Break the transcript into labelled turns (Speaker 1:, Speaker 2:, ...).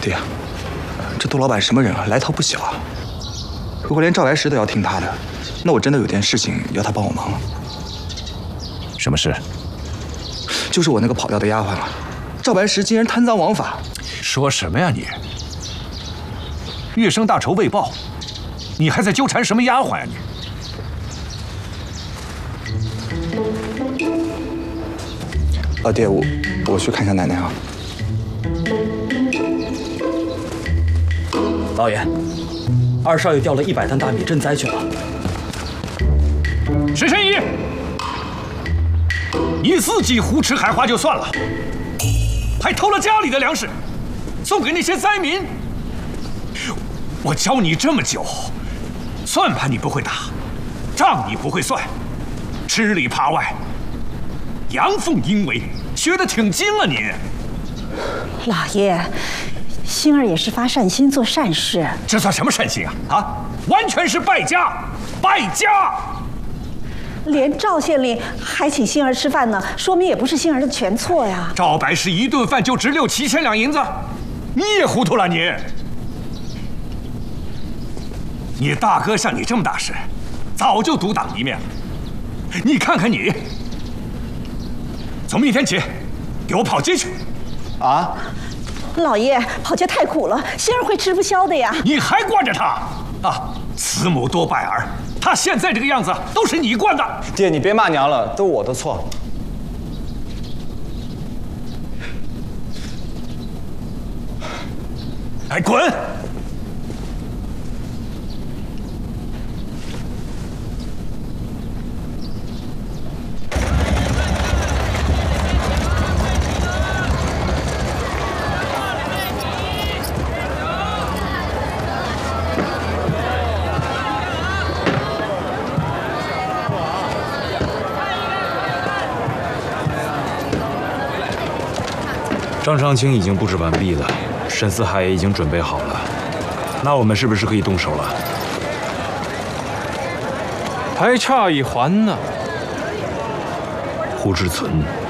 Speaker 1: 爹，这杜老板什么人啊？来头不小啊！如果连赵白石都要听他的，那我真的有件事情要他帮我忙了。
Speaker 2: 什么事？
Speaker 1: 就是我那个跑掉的丫鬟啊，赵白石竟然贪赃枉法。
Speaker 2: 说什么呀你？月生大仇未报，你还在纠缠什么丫鬟呀你？
Speaker 1: 爹，我去看一下奶奶啊。
Speaker 3: 老爷，二少爷调了100担大米赈灾去了。
Speaker 2: 沈神医，你自己胡吃海花就算了，还偷了家里的粮食，送给那些灾民。我教你这么久，算盘你不会打，账你不会算，吃里扒外，阳奉阴违，学得挺精啊你！
Speaker 4: 老爷，星儿也是发善心做善事。
Speaker 2: 这算什么善心啊？啊，完全是败家，败家！
Speaker 4: 连赵县令还请星儿吃饭呢，说明也不是星儿的全错呀。
Speaker 2: 赵白石一顿饭就值6、7千两银子，你也糊涂了你！你大哥像你这么大事，早就独当一面了。你看看你，从明天起，给我跑街去。
Speaker 1: 啊！
Speaker 4: 老爷，跑街太苦了，星儿会吃不消的呀。
Speaker 2: 你还惯着他啊？慈母多败儿，他现在这个样子都是你惯的。
Speaker 5: 爹，你别骂娘了，都我的错。
Speaker 2: 哎，滚！
Speaker 6: 张长青已经布置完毕了，沈四海也已经准备好了，那我们是不是可以动手了？
Speaker 7: 还差一环呢。
Speaker 6: 胡志存